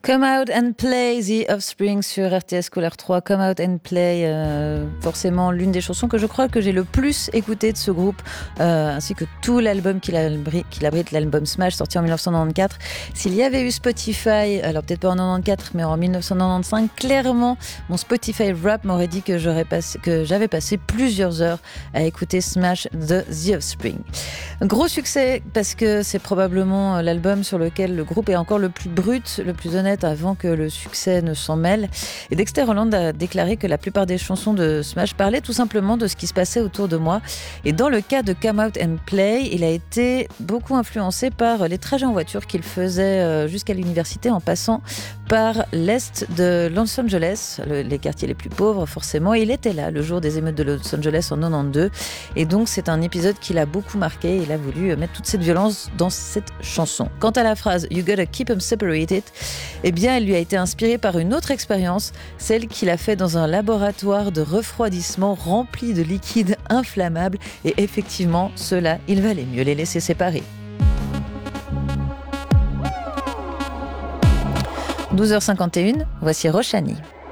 Come Out and Play, The Offspring sur RTS Couleur 3. Come Out and Play, forcément l'une des chansons que je crois que j'ai le plus écoutée de ce groupe, ainsi que tout l'album qu'il abrite, l'album Smash, sorti en 1994. S'il y avait eu Spotify, alors peut-être pas en 1994, mais en 1995, clairement, mon Spotify Rap m'aurait dit que j'avais passé plusieurs heures à écouter Smash de The Offspring. Un gros succès parce que c'est probablement l'album sur lequel le groupe est encore le plus brut, le plus honnête avant que le succès ne s'en mêle. Et Dexter Holland a déclaré que la plupart des chansons de Smash parlaient tout simplement de ce qui se passait autour de moi. Et dans le cas de Come Out and Play, il a été beaucoup influencé par les trajets en voiture qu'il faisait jusqu'à l'université en passant par l'est de Los Angeles, les quartiers les plus pauvres forcément. Il était là le jour des émeutes de Los Angeles en 92. Et donc c'est un épisode qui l'a beaucoup marqué. Il a voulu mettre toute cette violence dans cette chanson. Quant à la phrase « You gotta keep them separated », eh bien, elle lui a été inspirée par une autre expérience, celle qu'il a fait dans un laboratoire de refroidissement rempli de liquides inflammables. Et effectivement, ceux-là, il valait mieux les laisser séparer. 12h51, voici Rochani.